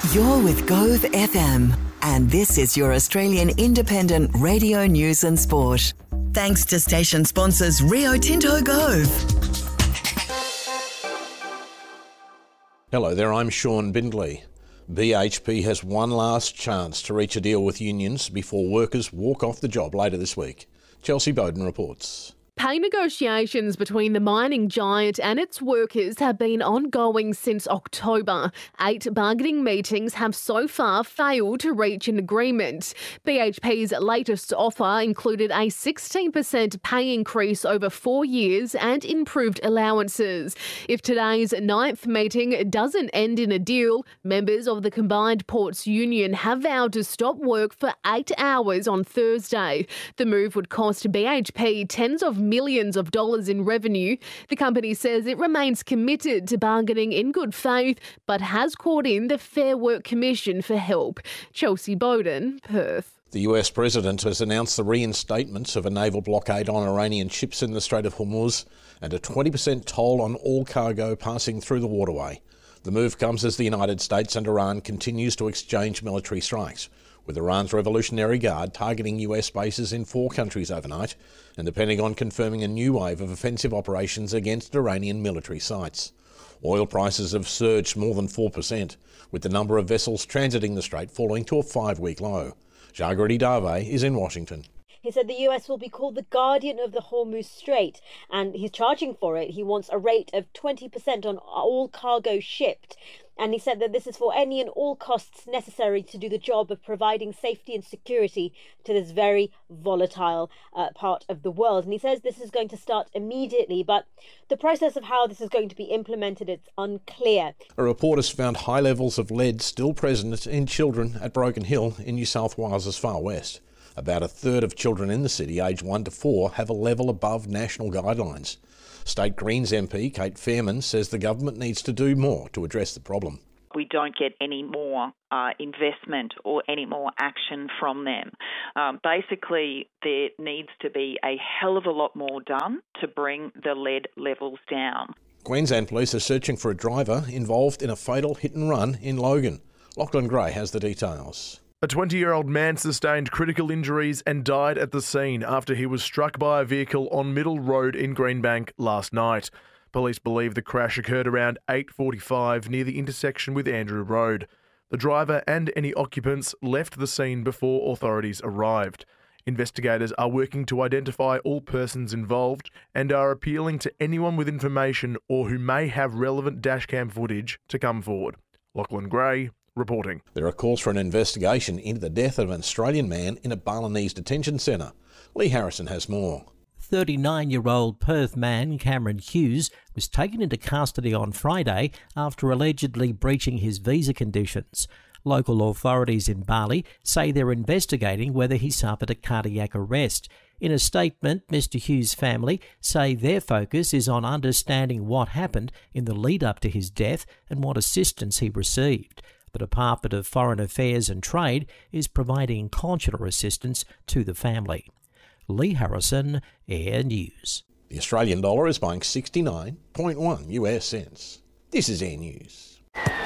You're with Gove FM, and this is your Australian independent radio news and sport. Thanks to station sponsors Rio Tinto Gove. Hello there, I'm Sean Bindley. BHP has one last chance to reach a deal with unions before workers walk off the job later this week. Chelsea Bowden reports. Pay negotiations between the mining giant and its workers have been ongoing since October. 8 bargaining meetings have so far failed to reach an agreement. BHP's latest offer included a 16% pay increase over 4 years and improved allowances. If today's 9th meeting doesn't end in a deal, members of the Combined Ports Union have vowed to stop work for 8 hours on Thursday. The move would cost BHP tens of millions of dollars in revenue. The company says it remains committed to bargaining in good faith, but has called in the Fair Work Commission for help. Chelsea Bowden, Perth. The US President has announced the reinstatement of a naval blockade on Iranian ships in the Strait of Hormuz and a 20% toll on all cargo passing through the waterway. The move comes as the United States and Iran continues to exchange military strikes, with Iran's Revolutionary Guard targeting US bases in 4 countries overnight, and the Pentagon confirming a new wave of offensive operations against Iranian military sites. Oil prices have surged more than 4%, with the number of vessels transiting the strait falling to a 5-week low. Jagrati Dave is in Washington. He said the US will be called the guardian of the Hormuz Strait, and he's charging for it. He wants a rate of 20% on all cargo shipped. And he said that this is for any and all costs necessary to do the job of providing safety and security to this very volatile part of the world. And he says this is going to start immediately, but the process of how this is going to be implemented, it's unclear. A report has found high levels of lead still present in children at Broken Hill in New South Wales' far west. About a third of children in the city aged 1 to 4 have a level above national guidelines. State Greens MP Kate Fairman says the government needs to do more to address the problem. We don't get any more investment or any more action from them. Basically, there needs to be a hell of a lot more done to bring the lead levels down. Queensland Police are searching for a driver involved in a fatal hit and run in Logan. Lachlan Gray has the details. A 20-year-old man sustained critical injuries and died at the scene after he was struck by a vehicle on Middle Road in Greenbank last night. Police believe the crash occurred around 8:45 near the intersection with Andrew Road. The driver and any occupants left the scene before authorities arrived. Investigators are working to identify all persons involved and are appealing to anyone with information or who may have relevant dashcam footage to come forward. Lachlan Gray reporting. There are calls for an investigation into the death of an Australian man in a Balinese detention centre. Lee Harrison has more. 39-year-old Perth man Cameron Hughes was taken into custody on Friday after allegedly breaching his visa conditions. Local authorities in Bali say they're investigating whether he suffered a cardiac arrest. In a statement, Mr Hughes' family say their focus is on understanding what happened in the lead-up to his death and what assistance he received. The Department of Foreign Affairs and Trade is providing consular assistance to the family. Lee Harrison, Air News. The Australian dollar is buying 69.1 US cents. This is Air News.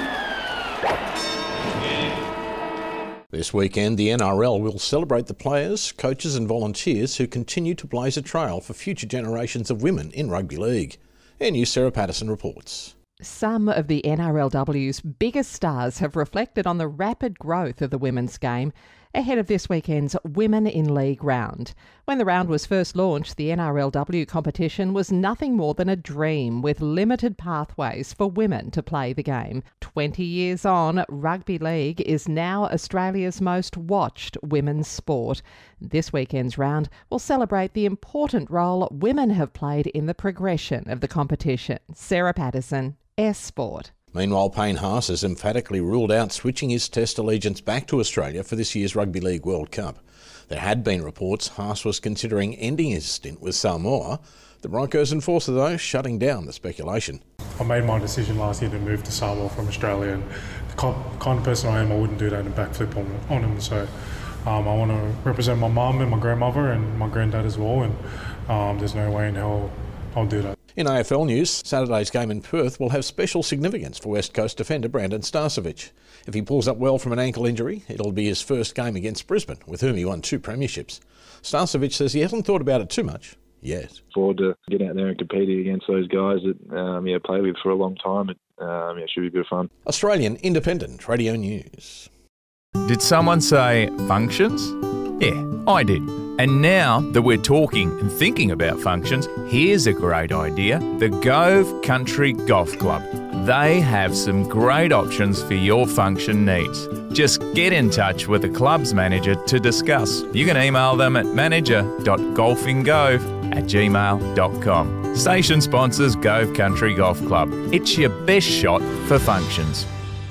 This weekend, the NRL will celebrate the players, coaches and volunteers who continue to blaze a trail for future generations of women in rugby league. Air News' Sarah Patterson reports. Some of the NRLW's biggest stars have reflected on the rapid growth of the women's game ahead of this weekend's Women in League round. When the round was first launched, the NRLW competition was nothing more than a dream with limited pathways for women to play the game. 20 years on, rugby league is now Australia's most watched women's sport. This weekend's round will celebrate the important role women have played in the progression of the competition. Sarah Patterson, S Sport. Meanwhile, Payne Haas has emphatically ruled out switching his Test allegiance back to Australia for this year's Rugby League World Cup. There had been reports Haas was considering ending his stint with Samoa. The Broncos enforcer, though, shutting down the speculation. I made my decision last year to move to Samoa from Australia, and the kind of person I am, I wouldn't do that and backflip on him. So I want to represent my mum and my grandmother and my granddad as well, and there's no way in hell I'll do that. In AFL news, Saturday's game in Perth will have special significance for West Coast defender Brandon Starcevic. If he pulls up well from an ankle injury, it'll be his first game against Brisbane, with whom he won 2 premierships. Starcevic says he hasn't thought about it too much yet. Forward to get out there and competing against those guys that played with for a long time. It should be a bit of fun. Australian Independent Radio News. Did someone say functions? Yeah, I did. And now that we're talking and thinking about functions, here's a great idea. The Gove Country Golf Club. They have some great options for your function needs. Just get in touch with the club's manager to discuss. You can email them at manager.golfinggove@gmail.com. Station sponsors Gove Country Golf Club. It's your best shot for functions.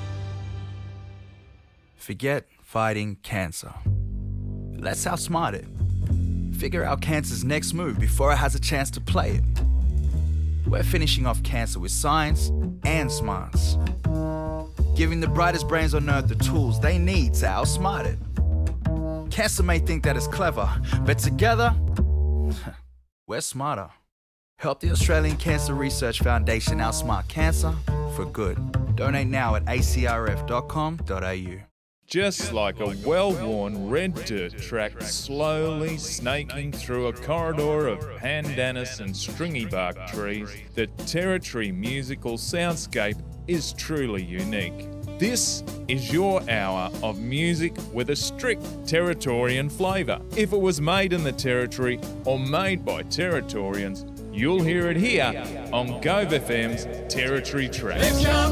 Forget fighting cancer. Let's outsmart it. Figure out cancer's next move before it has a chance to play it. We're finishing off cancer with science and smarts. Giving the brightest brains on earth the tools they need to outsmart it. Cancer may think that it's clever, but together, we're smarter. Help the Australian Cancer Research Foundation outsmart cancer for good. Donate now at acrf.com.au. Just like a well-worn red dirt track slowly snaking through a corridor of pandanus and stringybark trees, the Territory musical soundscape is truly unique. This is your hour of music with a strict Territorian flavour. If it was made in the Territory or made by Territorians, you'll hear it here on Gove FM's Territory Track.